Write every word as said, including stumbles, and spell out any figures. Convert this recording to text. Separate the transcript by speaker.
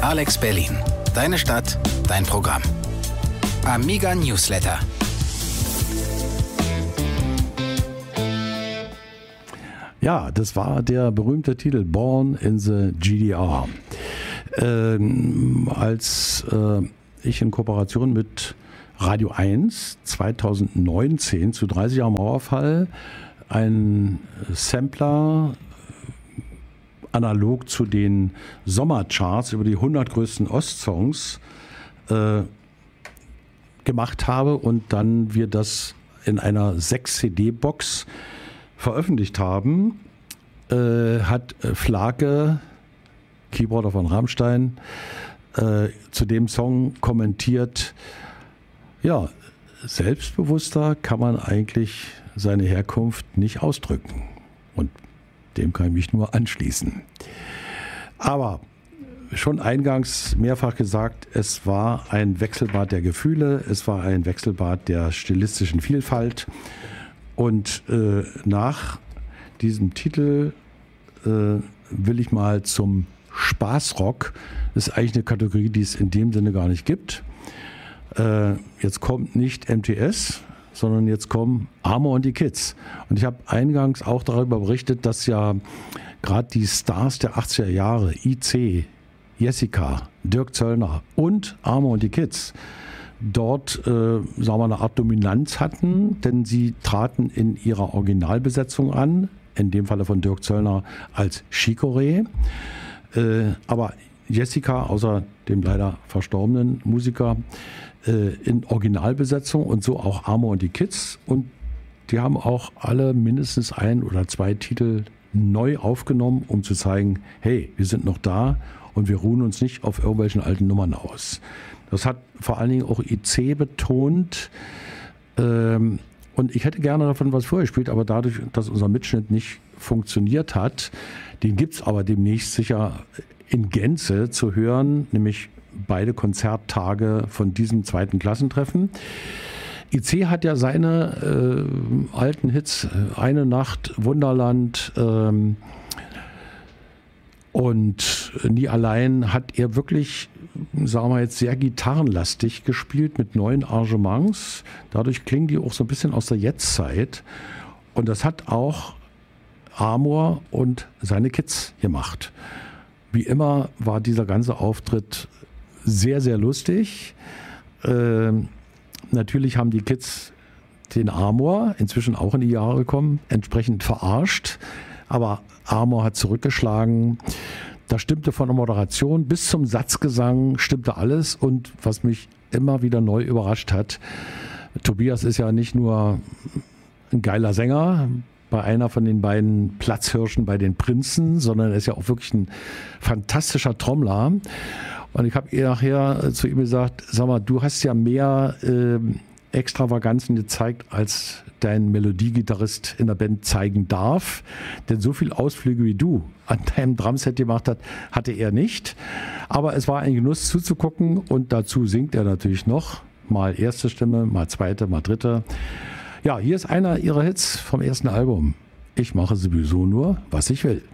Speaker 1: Alex Berlin. Deine Stadt, dein Programm. Amiga Newsletter.
Speaker 2: Ja, das war der berühmte Titel Born in the G D R. Ähm, als äh, ich in Kooperation mit Radio eins zweitausendneunzehn zu dreißig Jahren Mauerfall einen Sampler analog zu den Sommercharts über die hundert größten Ostsongs äh, gemacht habe und dann wir das in einer sechs C D-Box veröffentlicht haben, äh, hat Flake, Keyboarder von Rammstein, äh, zu dem Song kommentiert, ja, selbstbewusster kann man eigentlich seine Herkunft nicht ausdrücken. Und dem kann ich mich nur anschließen. Aber schon eingangs mehrfach gesagt, es war ein Wechselbad der Gefühle, es war ein Wechselbad der stilistischen Vielfalt. Und äh, nach diesem Titel äh, will ich mal zum Spaßrock. Das ist eigentlich eine Kategorie, die es in dem Sinne gar nicht gibt. Äh, jetzt kommt nicht M T S, sondern jetzt kommen Amor und die Kids. Und ich habe eingangs auch darüber berichtet, dass ja gerade die Stars der achtziger Jahre, I C, Jessica, Dirk Zöllner und Amor und die Kids, dort äh, sagen wir, eine Art Dominanz hatten, denn sie traten in ihrer Originalbesetzung an, in dem Falle von Dirk Zöllner als Chicorée. Äh, aber Jessica, außer dem leider verstorbenen Musiker, äh, in Originalbesetzung und so auch Amor und die Kids. Und die haben auch alle mindestens ein oder zwei Titel neu aufgenommen, um zu zeigen, hey, wir sind noch da und wir ruhen uns nicht auf irgendwelchen alten Nummern aus. Das hat vor allen Dingen auch I C betont. Ähm, und ich hätte gerne davon was vorgespielt, aber dadurch, dass unser Mitschnitt nicht funktioniert hat, den gibt es aber demnächst sicher in Gänze zu hören, nämlich beide Konzerttage von diesem zweiten Klassentreffen. I C hat ja seine äh, alten Hits, Eine Nacht, Wunderland, ähm, und Nie allein hat er wirklich, sagen wir jetzt, sehr gitarrenlastig gespielt mit neuen Arrangements. Dadurch klingen die auch so ein bisschen aus der Jetztzeit. Und das hat auch Amor und seine Kids gemacht. Wie immer war dieser ganze Auftritt sehr, sehr lustig. Ähm, natürlich haben die Kids den Amor, inzwischen auch in die Jahre gekommen, entsprechend verarscht. Aber Amor hat zurückgeschlagen. Da stimmte von der Moderation bis zum Satzgesang, stimmte alles. Und was mich immer wieder neu überrascht hat, Tobias ist ja nicht nur ein geiler Sänger, bei einer von den beiden Platzhirschen bei den Prinzen, sondern er ist ja auch wirklich ein fantastischer Trommler. Und ich habe ihr nachher zu ihm gesagt, sag mal, du hast ja mehr äh, Extravaganzen gezeigt, als dein Melodiegitarrist in der Band zeigen darf. Denn so viel Ausflüge wie du an deinem Drumset gemacht hat, hatte er nicht. Aber es war ein Genuss zuzugucken und dazu singt er natürlich noch. Mal erste Stimme, mal zweite, mal dritte. Ja, hier ist einer ihrer Hits vom ersten Album. Ich mache sowieso nur, was ich will.